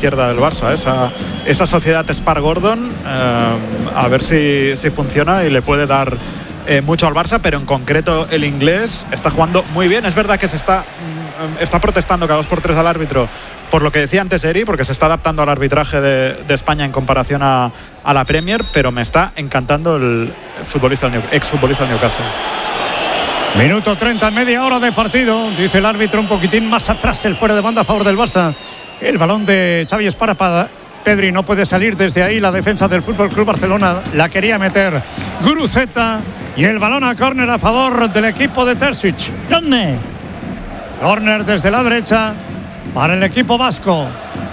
izquierda del Barça, esa sociedad Spar-Gordon, a ver si funciona y le puede dar mucho al Barça, pero en concreto el inglés está jugando muy bien. Es verdad que se está protestando cada 2x3 al árbitro por lo que decía antes Eri, porque se está adaptando al arbitraje de España en comparación a la Premier, pero me está encantando el exfutbolista del Newcastle. Minuto 30, media hora de partido. Dice el árbitro un poquitín más atrás, el fuera de banda a favor del Barça. El balón de Xavi Espara para Pedri, no puede salir desde ahí la defensa del Fútbol Club Barcelona. La quería meter Guruceta. Y el balón a córner a favor del equipo de Terzic. Córner desde la derecha para el equipo vasco.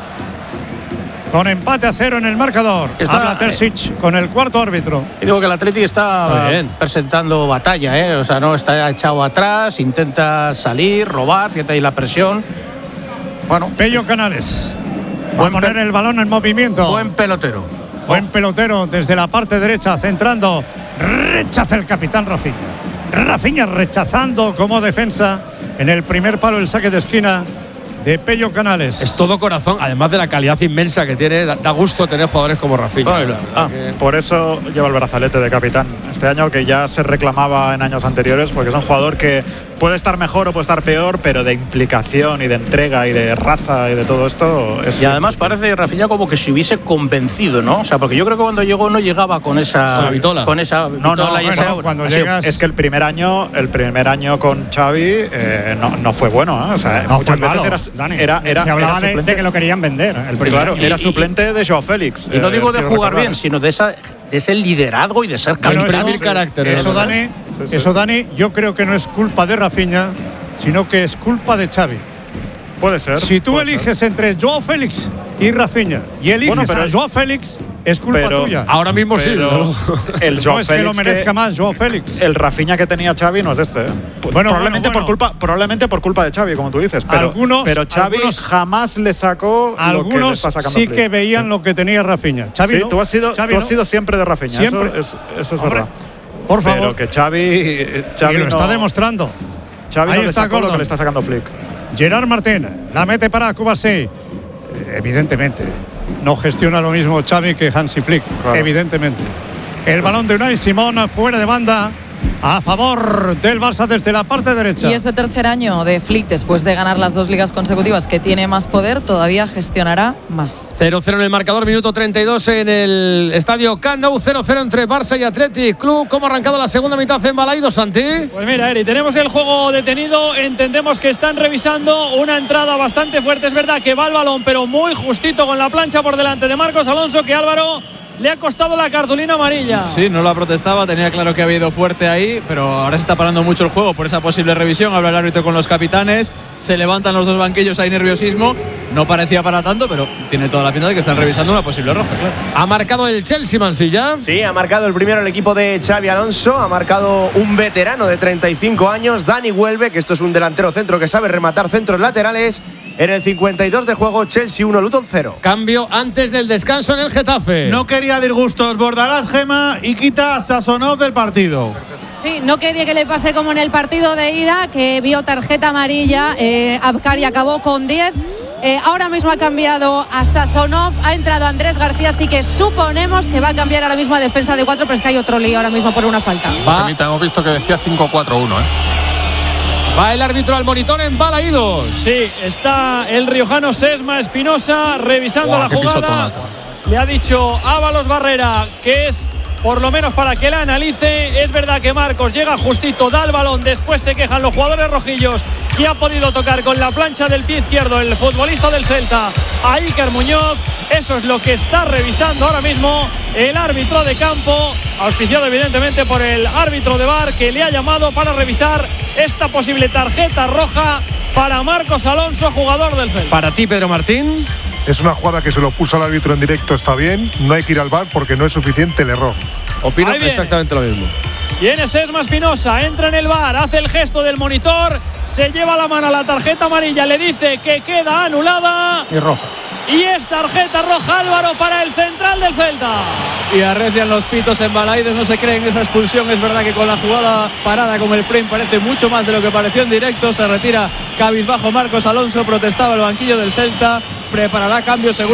Con empate a 0 en el marcador. Habla Terzic con el cuarto árbitro. Y digo que el Atleti está presentando batalla, O sea, no está echado atrás, intenta salir, robar, fíjate ahí la presión. Bueno. Pello Canales va a poner el balón en movimiento. Buen pelotero. Buen pelotero desde la parte derecha, centrando. Rechaza el capitán Rafinha. Rafinha rechazando como defensa en el primer palo el saque de esquina de Pello Canales. Es todo corazón, además de la calidad inmensa que tiene. Da gusto tener jugadores como Rafinha. Por eso lleva el brazalete de capitán este año, que ya se reclamaba en años anteriores, porque es un jugador que puede estar mejor o puede estar peor, pero de implicación y de entrega y de raza y de todo esto es... Y además parece Rafinha como que se hubiese convencido, ¿no? O sea, porque yo creo que cuando llegó no llegaba con esa vitola. Cuando llegas... Es que el primer año con Xavi no fue bueno, O sea, muchas veces se hablaba de que lo querían vender. Era suplente de Joao Félix. Y no digo de jugar bien, sino de ese liderazgo y de ser carácter. Eso, Dani, yo creo que no es culpa de Rafinha, sino que es culpa de Xavi. Puede ser. Si tú eliges entre Joao Félix y Rafinha y eliges a Joao Félix, es culpa tuya. Ahora mismo sí. No es que lo merezca más Joao Félix. El Rafinha que tenía Xavi no es este. Probablemente por culpa de Xavi, como tú dices. Pero Xavi jamás le sacó. Algunos lo que le está sacando sí que veían lo que tenía Rafinha. Xavi sí, no. Tú has sido siempre de Rafinha. Siempre. Eso es verdad. Por favor. Pero que Xavi lo está demostrando. Xavi Ahí no está le sacó lo que le está sacando Flick. Gerard Martín la mete para Kubasi. Evidentemente no gestiona lo mismo Xavi que Hansi Flick, claro. Evidentemente. El balón de Unai Simón fuera de banda a favor del Barça desde la parte derecha. Y este tercer año de Flick, después de ganar las 2 ligas consecutivas, que tiene más poder, todavía gestionará más. 0-0 en el marcador, minuto 32 en el estadio Camp Nou, 0-0 entre Barça y Athletic Club. ¿Cómo ha arrancado la segunda mitad en Balaidos, Santi? Pues mira, Eri, tenemos el juego detenido, entendemos que están revisando una entrada bastante fuerte. Es verdad que va el balón, pero muy justito con la plancha por delante de Marcos Alonso, que Álvaro le ha costado la cartulina amarilla. Sí, no la protestaba, tenía claro que había ido fuerte ahí, pero ahora se está parando mucho el juego por esa posible revisión. Habla el árbitro con los capitanes, se levantan los dos banquillos, hay nerviosismo. No parecía para tanto, pero tiene toda la pinta de que están revisando una posible roja, claro. ¿Ha marcado el Chelsea, Mansilla? Sí, ha marcado el primero el equipo de Xabi Alonso, ha marcado un veterano de 35 años, Dani Welbeck, que esto es un delantero centro que sabe rematar centros laterales. En el 52 de juego, Chelsea 1, Luton 0. Cambio antes del descanso en el Getafe. No quería disgustos, Bordalás, Gema, y quita a Sasonov del partido. Sí, no quería que le pase como en el partido de ida, que vio tarjeta amarilla, Abkari acabó con 10. Ahora mismo ha cambiado a Sazonov, ha entrado Andrés García, así que suponemos que va a cambiar ahora mismo a defensa de 4, pero es que hay otro lío ahora mismo por una falta. Hemos visto que decía 5-4-1, Va el árbitro al monitor en Balaidos. Sí, está el riojano Sesma Espinosa revisando la jugada. Le ha dicho Ábalos Barrera que es por lo menos para que la analice. Es verdad que Marcos llega justito, da el balón, después se quejan los jugadores rojillos que ha podido tocar con la plancha del pie izquierdo el futbolista del Celta a Iker Muñoz. Eso es lo que está revisando ahora mismo el árbitro de campo, auspiciado evidentemente por el árbitro de VAR, que le ha llamado para revisar esta posible tarjeta roja para Marcos Alonso, jugador del Celta. Para ti, Pedro Martín. Es una jugada que se lo puso al árbitro en directo, está bien. No hay que ir al VAR porque no es suficiente el error. Opino exactamente lo mismo. Viene Sesma Espinosa, entra en el VAR, hace el gesto del monitor, se lleva la mano a la tarjeta amarilla, le dice que queda anulada. Y roja. Y es tarjeta roja, Álvaro, para el central del Celta. Y arrecian los pitos en Balaidos, no se creen esa expulsión. Es verdad que con la jugada parada con el frame parece mucho más de lo que pareció en directo. Se retira cabizbajo Marcos Alonso, protestaba el banquillo del Celta, preparará cambio seguro.